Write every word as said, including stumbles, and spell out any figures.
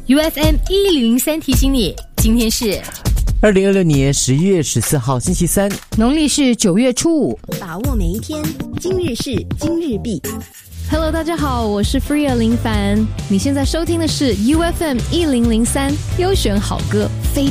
U F M 一零零三提醒你，今天是二零二六年十月十四号星期三， 农历是九月初五。 把握每一天，今日事今日毕。 Hello， 大家好，我是 Freya 林凡。你现在收听的是 U F M 一零零三优选好歌非